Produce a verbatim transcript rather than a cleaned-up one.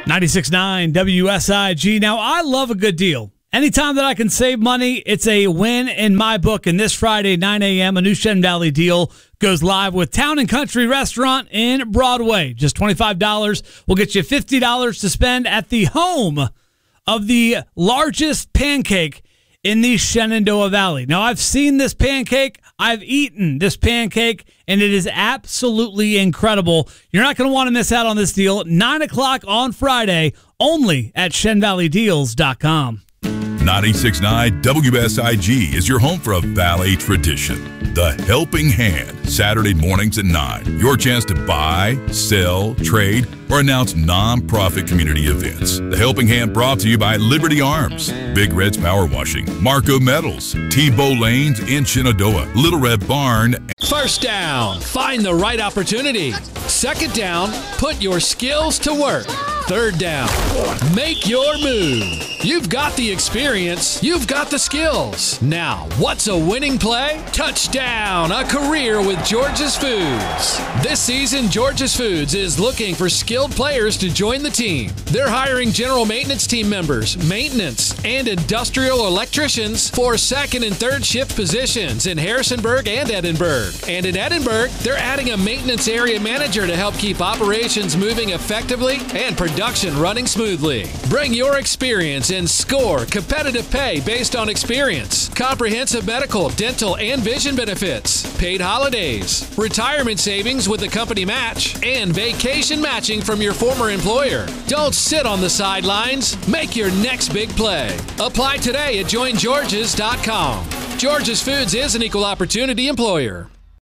ninety-six point nine W S I G. Now, I love a good deal. Anytime that I can save money, it's a win in my book. And this Friday, nine a.m., a new Shen Valley deal goes live with Town and Country Restaurant in Broadway. Just twenty-five dollars will get you fifty dollars to spend at the home of the largest pancake in the Shenandoah Valley. Now, I've seen this pancake. I've eaten this pancake, and it is absolutely incredible. You're not going to want to miss out on this deal. nine o'clock on Friday, only at Shen Valley Deals dot com. ninety-six point nine W S I G is your home for a Valley tradition. The Helping Hand, Saturday mornings at nine. Your chance to buy, sell, trade, or announce non-profit community events. The Helping Hand brought to you by Liberty Arms, Big Red's Power Washing, Marco Metals, T-Bow Lanes in Shenandoah, Little Red Barn. First down, find the right opportunity. Second down, put your skills to work. Third down, make your move. You've got the experience. You've got the skills. Now, what's a winning play? Touchdown, a career with George's Foods. This season, George's Foods is looking for skilled players to join the team. They're hiring general maintenance team members, maintenance, and industrial electricians for second and third shift positions in Harrisonburg and Edinburgh. And in Edinburgh, they're adding a maintenance area manager to help keep operations moving effectively and production running smoothly. Bring your experience and score competitive pay based on experience, comprehensive medical, dental, and vision benefits, paid holidays, retirement savings with the company match, and vacation matching from your former employer. Don't sit on the sidelines. Make your next big play. Apply today at join georges dot com. George's Foods is an equal opportunity employer.